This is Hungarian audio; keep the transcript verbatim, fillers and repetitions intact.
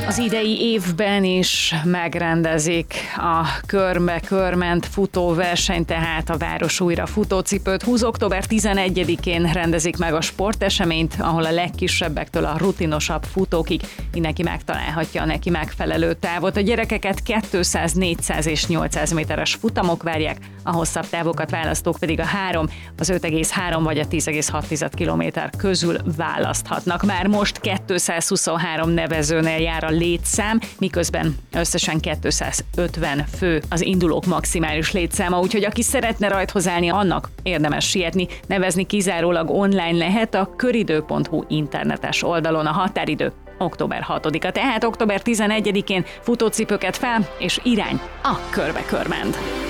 Az idei évben is megrendezik a körbe-körment futóverseny, tehát a város újra futócipőt húz. október tizenegyedikén rendezik meg a sporteseményt, ahol a legkisebbektől a rutinosabb futókig mindenki megtalálhatja a neki megfelelő távot. A gyerekeket kétszáz, négyszáz és nyolcszáz méteres futamok várják, a hosszabb távokat választók pedig a három, az öt egész három vagy a tíz egész hat kilométer közül választhatnak. Már most kétszázhuszonhárom nevezőnél jár a létszám, miközben összesen kétszázötven fő az indulók maximális létszáma, úgyhogy aki szeretne rajthoz állni, annak érdemes sietni. Nevezni kizárólag online lehet a köridő pont hu internetes oldalon. A határidő október hatodika, tehát október tizenegyedikén futócipőket fel, és irány a körbe-körment.